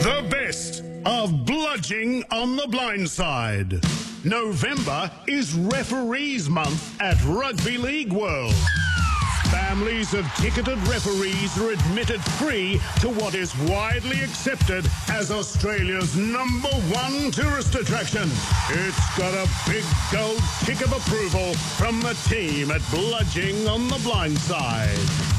The best of Bludging on the Blind Side. November is Referees Month at Rugby League World. Families of ticketed referees are admitted free to what is widely accepted as Australia's #1 tourist attraction. It's got a big gold tick of approval from the team at Bludging on the Blind Side.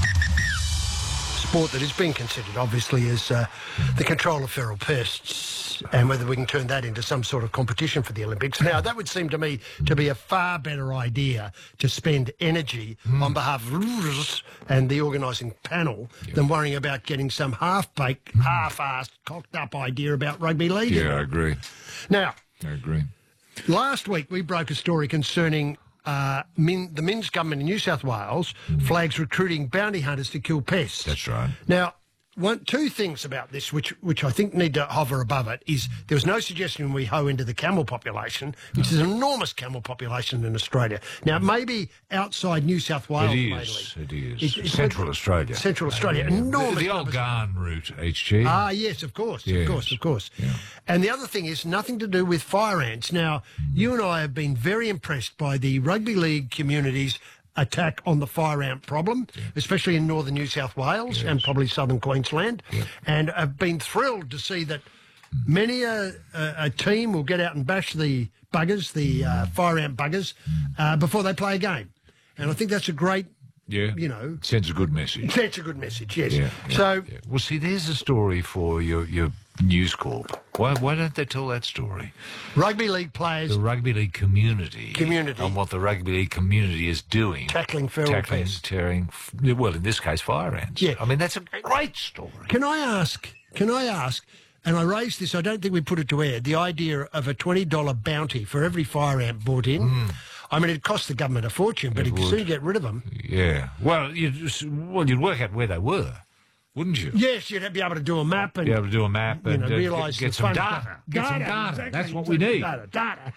Sport that is being considered, obviously, is the control of feral pests and whether we can turn that into some sort of competition for the Olympics. Now, that would seem to me to be a far better idea to spend energy on behalf of and the organising panel than worrying about getting some half-baked, half-assed, cocked-up idea about rugby league. Yeah, I agree. Now, I agree. Last week we broke a story concerning the Minns government in New South Wales flags recruiting bounty hunters to kill pests. That's right. Now, two things about this which I think need to hover above it is there was no suggestion we hoe into the camel population, which is an enormous camel population in Australia. Now, maybe outside New South Wales, It is. Central Australia. Central Australia, enormous. The old Garn route, HG. Ah, yes, of course. Yeah. And the other thing is nothing to do with fire ants. Now, you and I have been very impressed by the rugby league community's attack on the fire ant problem, especially in northern New South Wales and probably southern Queensland, and I've been thrilled to see that many a team will get out and bash the buggers, the fire ant buggers, before they play a game. And I think that's a great, Sends a good message. Sends a good message, yes. Well, see, there's a story for your News Corp. Why don't they tell that story? Rugby league players... The rugby league community. And what the rugby league community is doing. Tackling feral pests. Well, in this case, fire ants. Yeah. I mean, that's a great story. Can I ask, and I raised this, I don't think we put it to air, the idea of a $20 bounty for every fire ant brought in. I mean, it cost the government a fortune, but you could soon get rid of them. Yeah. Well, you'd work out where they were, wouldn't you? Yes, you'd be able to do a map and realise get some data. Get some data. Exactly. That's what we need. Data.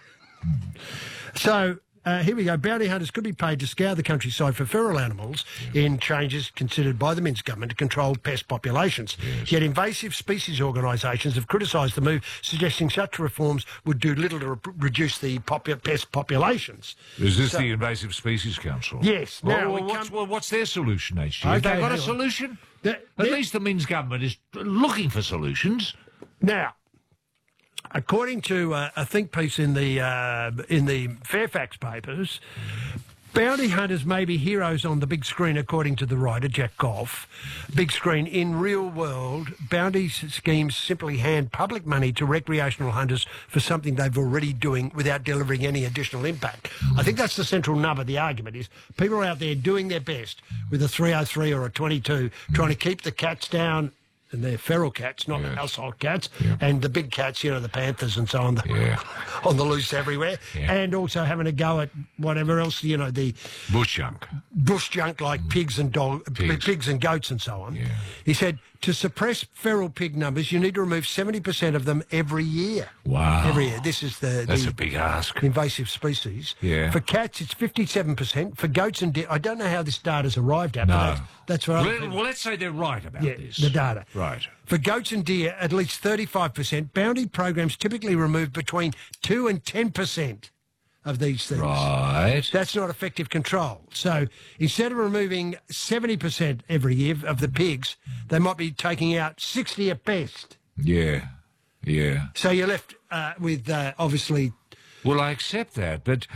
So here we go. Bounty hunters could be paid to scour the countryside for feral animals in changes considered by the Minns government to control pest populations. Yes. Yet invasive species organisations have criticised the move, suggesting such reforms would do little to reduce the pest populations. Is this the Invasive Species Council? Yes. Now, what's their solution, HG? Have they got a solution? At least the Minns government is looking for solutions. Now, according to a think piece in the Fairfax papers, bounty hunters may be heroes on the big screen, according to the writer, Jack Goff. Big screen. In real world, bounty schemes simply hand public money to recreational hunters for something they've already doing without delivering any additional impact. I think that's the central nub of the argument, is people are out there doing their best with a 303 or a 22, trying to keep the cats down. And they're feral cats, not the household cats, and the big cats, the panthers and so on, on the loose everywhere, and also having a go at whatever else, the bush junk like pigs and goats and so on. He said, to suppress feral pig numbers, you need to remove 70% of them every year. Wow. Every year. This is that's a big ask. Invasive species. Yeah. For cats, it's 57%. For goats and I don't know how this data's arrived at, but that's what Well, let's say they're right about this. The data. Right. For goats and deer, at least 35%. Bounty programs typically remove between 2 and 10% of these things. Right. That's not effective control. So instead of removing 70% every year of the pigs, they might be taking out 60 at best. Yeah. So you're left with, obviously... Well, I accept that, but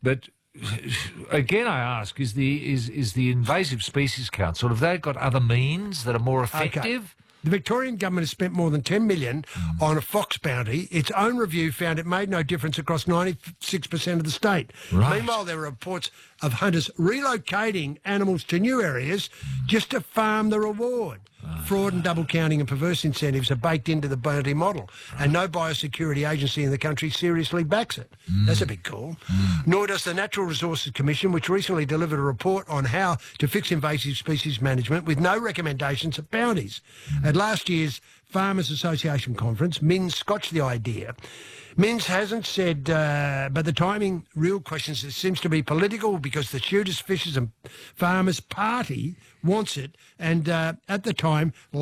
again, I ask: is the Invasive Species Council, have they got other means that are more effective? Okay. The Victorian government has spent more than $10 million on a fox bounty. Its own review found it made no difference across 96% of the state. Right. Meanwhile, there are reports of hunters relocating animals to new areas just to farm the reward. Fraud and double counting and perverse incentives are baked into the bounty model, and no biosecurity agency in the country seriously backs it. That's a big call. Nor does the Natural Resources Commission, which recently delivered a report on how to fix invasive species management with no recommendations of bounties. At last year's Farmers Association conference, Minns scotched the idea. Minns hasn't said, but the timing, real questions, it seems to be political because the Shooters, Fishers and Farmers Party wants it, and at the time...